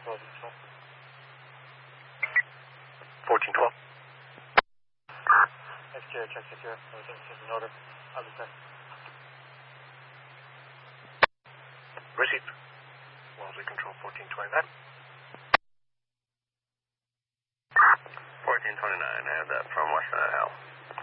1412. Exterior, check secure. Everything is in order. I'll be set. Receipt. Wellesley Control 1429.